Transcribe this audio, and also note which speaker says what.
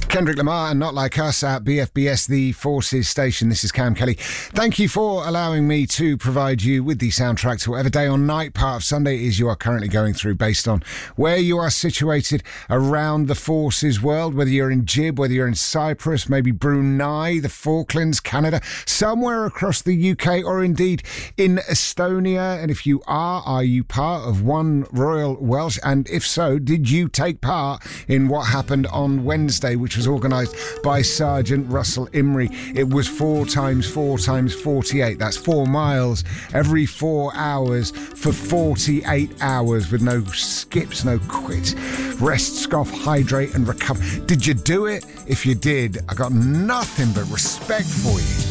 Speaker 1: Kendrick Lamar and Not Like Us at BFBS, the Forces station. This is Cam Kelly. Thank you for allowing me to provide you with the soundtrack to whatever day or night part of Sunday it is you are currently going through, based on where you are situated around the Forces world, whether you're in Gib, whether you're in Cyprus, maybe Brunei, the Falklands, Canada, somewhere across the UK, or indeed in Estonia. And if you are you part of One Royal Welsh? And if so, did you take part in what happened on Wednesday, which was organised by Sergeant Russell Imrie? It was 4 times 4 times 48. That's 4 miles every 4 hours for 48 hours with no skips, no quits. Rest, scoff, hydrate and recover. Did you do it? If you did, I got nothing but respect for you.